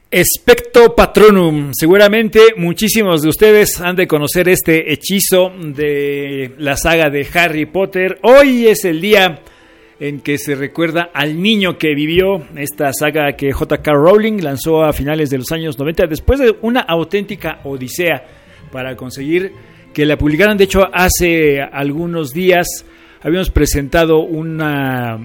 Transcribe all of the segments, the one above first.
Expecto Patronum. Seguramente muchísimos de ustedes han de conocer este hechizo de la saga de Harry Potter. Hoy es el día en que se recuerda al niño que vivió esta saga que J.K. Rowling lanzó a finales de los años 90, después de una auténtica odisea para conseguir que la publicaran. De hecho, hace algunos días habíamos presentado una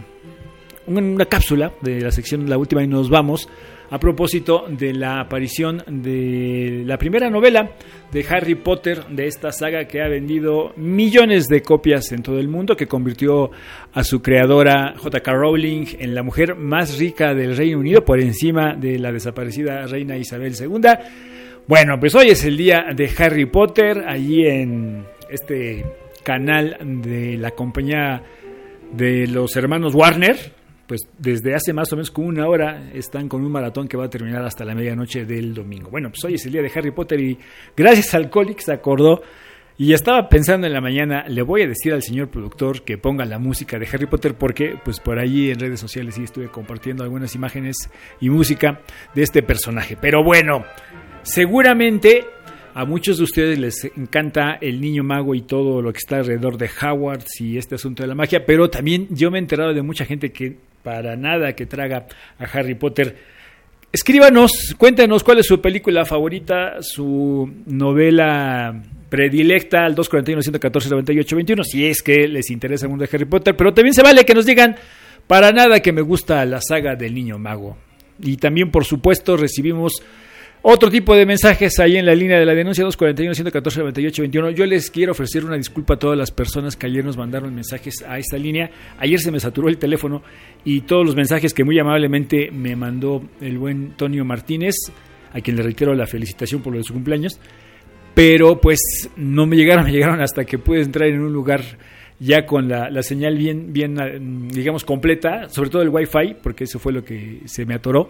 cápsula de la sección La Última y Nos Vamos, a propósito de la aparición de la primera novela de Harry Potter, de esta saga que ha vendido millones de copias en todo el mundo, que convirtió a su creadora J.K. Rowling en la mujer más rica del Reino Unido, por encima de la desaparecida reina Isabel II. Bueno, pues hoy es el día de Harry Potter, allí en este canal de la compañía de los hermanos Warner. Pues desde hace más o menos como una hora están con un maratón que va a terminar hasta la medianoche del domingo. Bueno, pues hoy es el día de Harry Potter y gracias al Colic se acordó y estaba pensando en la mañana, le voy a decir al señor productor que ponga la música de Harry Potter porque pues por allí en redes sociales sí estuve compartiendo algunas imágenes y música de este personaje. Pero bueno, seguramente a muchos de ustedes les encanta el niño mago y todo lo que está alrededor de Hogwarts y este asunto de la magia, pero también yo me he enterado de mucha gente que para nada que traga a Harry Potter. Escríbanos, cuéntenos cuál es su película favorita, su novela predilecta al 241-114-9821, si es que les interesa el mundo de Harry Potter, pero también se vale que nos digan para nada que me gusta la saga del niño mago. Y también, por supuesto, recibimos otro tipo de mensajes ahí en la línea de la denuncia 241-114-9821. Yo les quiero ofrecer una disculpa a todas las personas que ayer nos mandaron mensajes a esta línea. Ayer se me saturó el teléfono y todos los mensajes que muy amablemente me mandó el buen Tonio Martínez, a quien le reitero la felicitación por lo de su cumpleaños, pero pues no me llegaron hasta que pude entrar en un lugar ya con la señal bien digamos completa, sobre todo el Wi-Fi, porque eso fue lo que se me atoró.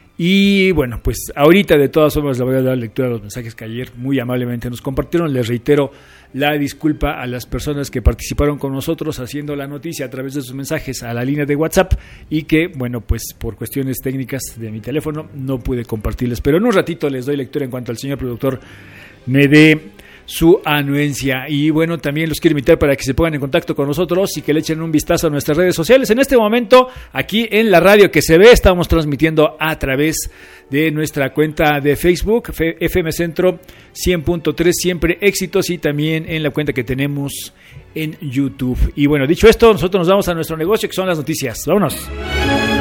Y bueno, pues ahorita de todas formas le voy a dar lectura a los mensajes que ayer muy amablemente nos compartieron. Les reitero la disculpa a las personas que participaron con nosotros haciendo la noticia a través de sus mensajes a la línea de WhatsApp y que, bueno, pues por cuestiones técnicas de mi teléfono no pude compartirles. Pero en un ratito les doy lectura en cuanto al señor productor me dé su anuencia. Y bueno, también los quiero invitar para que se pongan en contacto con nosotros y que le echen un vistazo a nuestras redes sociales. En este momento, aquí en la radio que se ve, estamos transmitiendo a través de nuestra cuenta de Facebook, FM Centro 100.3, siempre éxitos, y también en la cuenta que tenemos en YouTube. Y bueno, dicho esto, nosotros nos vamos a nuestro negocio, que son las noticias. Vámonos.